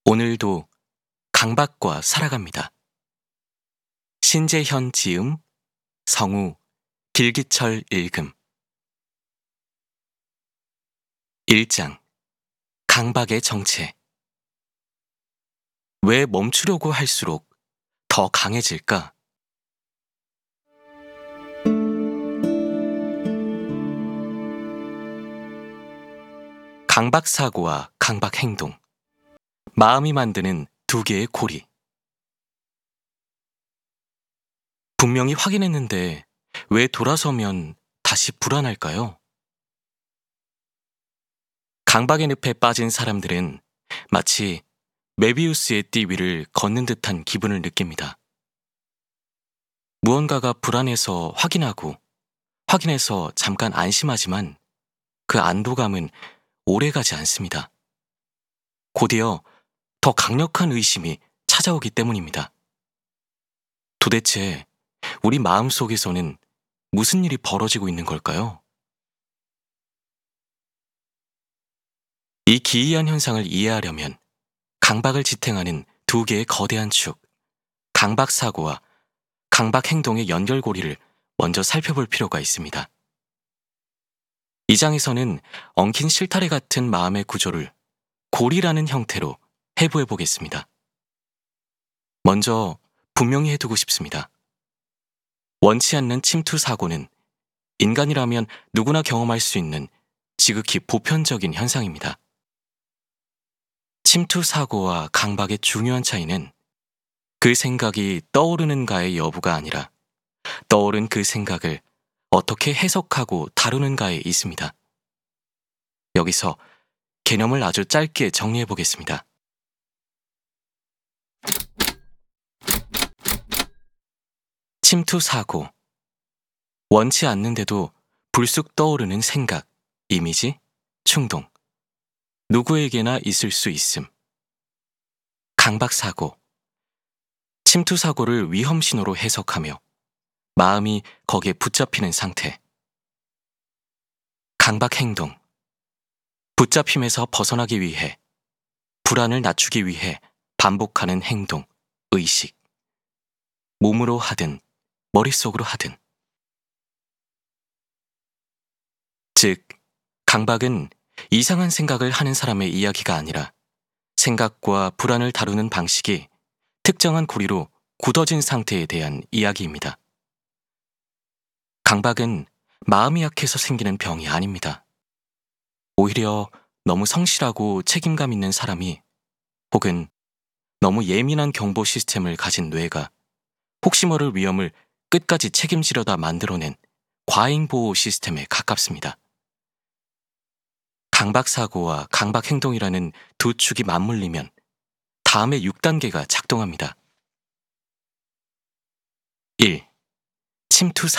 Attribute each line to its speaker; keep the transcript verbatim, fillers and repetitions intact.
Speaker 1: 오늘도 강박과 살아갑니다. 신재현 지음, 성우, 길기철 읽음. 일 장. 강박의 정체. 왜 멈추려고 할수록 더 강해질까? 강박사고와 강박행동. 마음이 만드는 두 개의 고리. 분명히 확인했는데 왜 돌아서면 다시 불안할까요? 강박의 늪에 빠진 사람들은 마치 메비우스의 띠 위를 걷는 듯한 기분을 느낍니다. 무언가가 불안해서 확인하고, 확인해서 잠깐 안심하지만 그 안도감은 오래가지 않습니다. 곧이어 더 강력한 의심이 찾아오기 때문입니다. 도대체 우리 마음속에서는 무슨 일이 벌어지고 있는 걸까요? 이 기이한 현상을 이해하려면 강박을 지탱하는 두 개의 거대한 축, 강박사고와 강박행동의 연결고리를 먼저 살펴볼 필요가 있습니다. 이 장에서는 엉킨 실타래 같은 마음의 구조를 고리라는 형태로 해부해 보겠습니다. 먼저 분명히 해두고 싶습니다. 원치 않는 침투 사고는 인간이라면 누구나 경험할 수 있는 지극히 보편적인 현상입니다. 침투 사고와 강박의 중요한 차이는 그 생각이 떠오르는가의 여부가 아니라 떠오른 그 생각을 어떻게 해석하고 다루는가에 있습니다. 여기서 개념을 아주 짧게 정리해 보겠습니다. 침투 사고. 원치 않는데도 불쑥 떠오르는 생각, 이미지, 충동. 누구에게나 있을 수 있음. 강박 사고. 침투 사고를 위험 신호로 해석하며 마음이 거기에 붙잡히는 상태. 강박 행동. 붙잡힘에서 벗어나기 위해, 불안을 낮추기 위해 반복하는 행동, 의식. 몸으로 하든 머릿속으로 하든. 즉, 강박은 이상한 생각을 하는 사람의 이야기가 아니라 생각과 불안을 다루는 방식이 특정한 고리로 굳어진 상태에 대한 이야기입니다. 강박은 마음이 약해서 생기는 병이 아닙니다. 오히려 너무 성실하고 책임감 있는 사람이 혹은 너무 예민한 경보 시스템을 가진 뇌가 혹시 모를 위험을 끝까지 책임지려다 만들어낸 과잉보호 시스템에 가깝습니다. 강박사고와 강박행동이라는 두 축이 맞물리면 다음의 육 단계가 작동합니다. 일. 침투